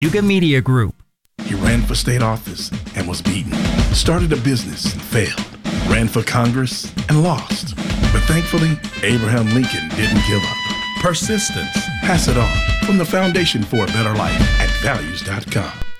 Yuga Media Group. He ran for state office and was beaten. Started a business and failed. Ran for Congress and lost. But thankfully, Abraham Lincoln didn't give up. Persistence. Pass it on. From the Foundation for a Better Life at values.com.